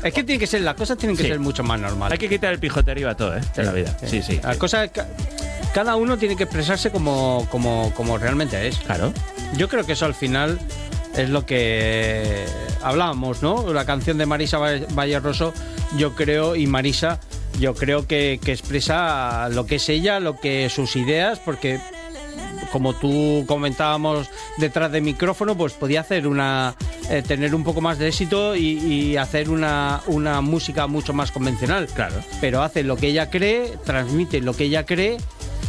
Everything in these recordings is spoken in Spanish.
Es que tiene que ser, las cosas tienen que ser mucho más normales. Hay que quitar el pijoterío a todo, de la vida. Sí. Las cosas, cada uno tiene que expresarse como realmente es. Claro. Yo creo que eso al final es lo que hablábamos, ¿no? La canción de Marisa Valleroso, yo creo que expresa lo que es ella, lo que sus ideas, porque como tú comentábamos detrás de micrófono, pues podía hacer tener un poco más de éxito y hacer una música mucho más convencional. Claro. Pero hace lo que ella cree, transmite lo que ella cree.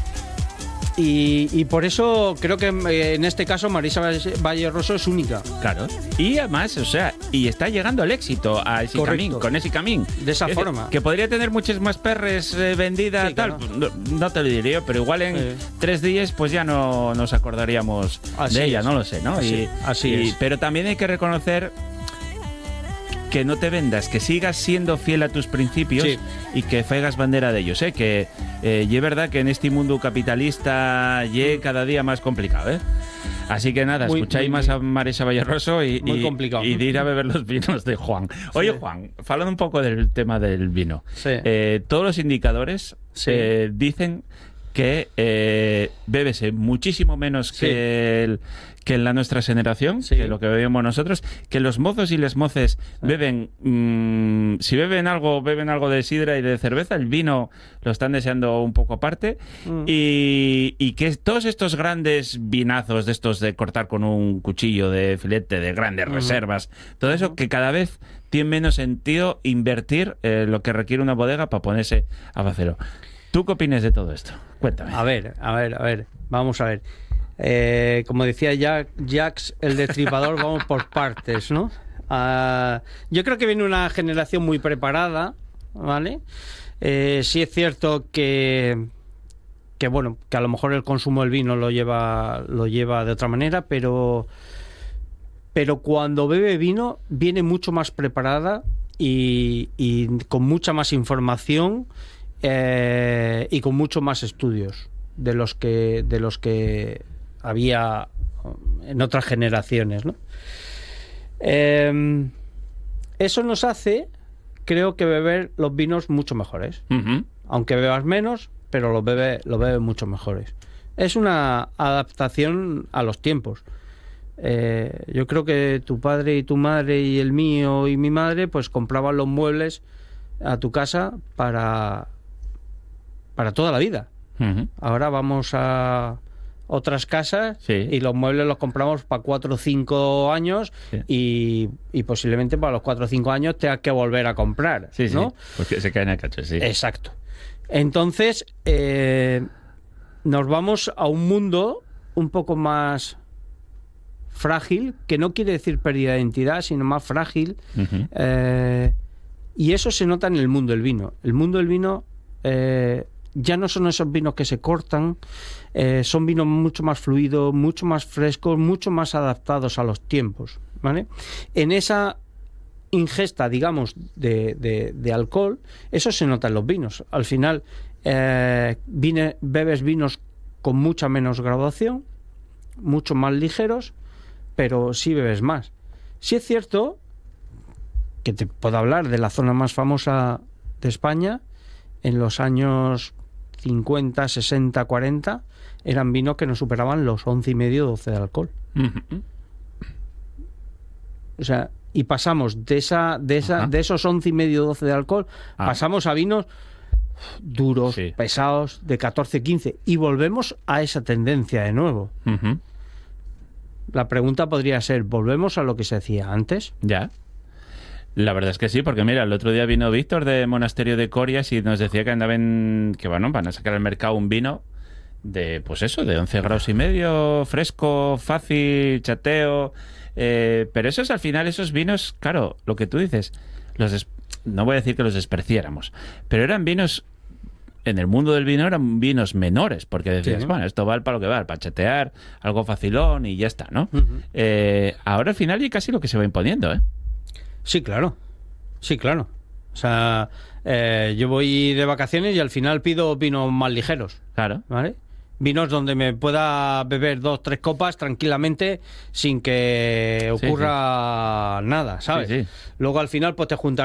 Y por eso creo que en este caso Marisa Valleroso es única. Claro. Y además, y está llegando al éxito a ese camino, con ese camino. De esa forma. Que podría tener muchas más perres vendidas, tal. Claro. No te lo diré yo, pero igual en 3 días pues ya no nos acordaríamos de ella, no lo sé, ¿no? Así es. Pero también hay que reconocer que no te vendas, que sigas siendo fiel a tus principios y que faigas bandera de ellos, que es verdad que en este mundo capitalista cada día más complicado, Así que nada, escucháis más a Marisa Valleroso y de ir a beber los vinos de Juan. Oye, Juan, falando un poco del tema del vino, todos los indicadores dicen que bébese muchísimo menos que en la nuestra generación, que lo que bebemos nosotros, que los mozos y les moces beben, si beben algo de sidra y de cerveza, el vino lo están deseando un poco aparte, y que todos estos grandes vinazos de estos de cortar con un cuchillo de filete, de grandes reservas, todo eso, que cada vez tiene menos sentido invertir lo que requiere una bodega para ponerse a hacerlo. ¿Tú qué opinas de todo esto? Cuéntame. A ver, vamos a ver. Como decía Jax, el destripador, vamos por partes, ¿no? Yo creo que viene una generación muy preparada, ¿vale? Sí es cierto que a lo mejor el consumo del vino lo lleva de otra manera, pero cuando bebe vino viene mucho más preparada y con mucha más información y con mucho más estudios de los que había en otras generaciones, ¿no? Eso nos hace, creo que, beber los vinos mucho mejores. Aunque bebas menos, pero los bebes mucho mejores. Es una adaptación a los tiempos. Yo creo que tu padre y tu madre y el mío y mi madre pues compraban los muebles a tu casa para toda la vida. Ahora vamos a otras casas y los muebles los compramos para 4 o 5 años y posiblemente para los 4 o 5 años tengas que volver a comprar, ¿no? Porque se caen a cacho, Exacto. Entonces nos vamos a un mundo un poco más frágil, que no quiere decir pérdida de identidad, sino más frágil, y eso se nota en el mundo del vino. El mundo del vino ya no son esos vinos que se cortan, son vinos mucho más fluidos, mucho más frescos, mucho más adaptados a los tiempos, ¿vale? En esa ingesta, digamos, de alcohol, eso se nota en los vinos. Al final bebes vinos con mucha menos graduación, mucho más ligeros, pero sí bebes más. Sí es cierto que te puedo hablar de la zona más famosa de España. En los años 50, 60, 40 eran vinos que no superaban los 11,5, 12 de alcohol. O sea, y pasamos de esos 11,5, 12 de alcohol, pasamos a vinos duros, pesados, de 14, 15, y volvemos a esa tendencia de nuevo. La pregunta podría ser, ¿volvemos a lo que se hacía antes? Ya. La verdad es que sí, porque mira, el otro día vino Víctor de Monasterio de Corias y nos decía que andaban, que bueno, van a sacar al mercado un vino de, pues eso, de 11,5 grados, fresco, fácil, chateo, pero esos al final, esos vinos, claro, lo que tú dices, no voy a decir que los despreciáramos, pero eran vinos, en el mundo del vino eran vinos menores, porque decías, bueno, esto vale para lo que vale, para chatear, algo facilón y ya está, ¿no? Ahora al final y casi lo que se va imponiendo, ¿eh? Sí, claro. O sea, yo voy de vacaciones y al final pido vinos más ligeros. Claro. ¿Vale? Vinos donde me pueda beber 2 o 3 copas tranquilamente sin que ocurra nada, ¿sabes? Luego al final pues te juntas